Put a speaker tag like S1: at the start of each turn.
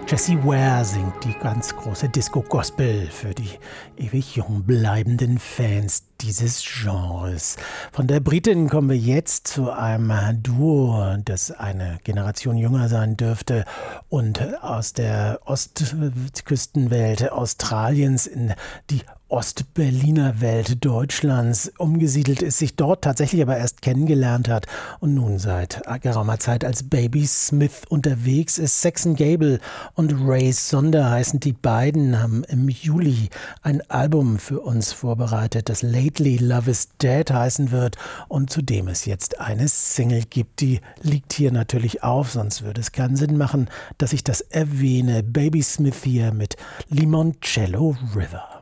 S1: Jessie Ware singt die ganz große Disco-Gospel für die ewig jung bleibenden Fans dieses Genres. Von der Britin kommen wir jetzt zu einem Duo, das eine Generation jünger sein dürfte und aus der Ostküstenwelt Australiens in die Ostberliner Welt Deutschlands umgesiedelt ist, sich dort tatsächlich aber erst kennengelernt hat und nun seit geraumer Zeit als Baby Smith unterwegs ist. Saxon Gable und Ray Sonder heißen die beiden, haben im Juli ein Album für uns vorbereitet, das Lately Love is Dead heißen wird und zu dem es jetzt eine Single gibt. Die liegt hier natürlich auf, sonst würde es keinen Sinn machen, dass ich das erwähne. Baby Smith hier mit Limoncello River.